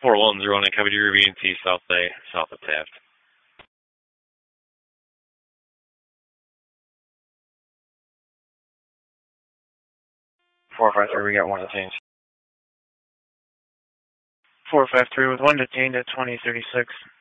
4101 and Cavity Ruby T South Bay, south of Taft. 453, we got one detained. 453 with one detained at 2036.